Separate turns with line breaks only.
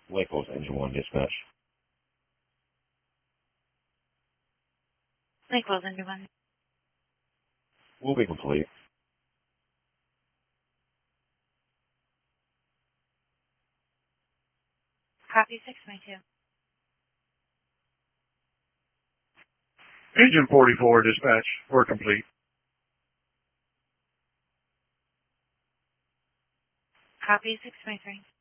Lake Los Engine 1 dispatch.
Lake Los Engine 1.
Will be complete.
Copy 622.
Engine 44 dispatch. We're complete.
Copy 623.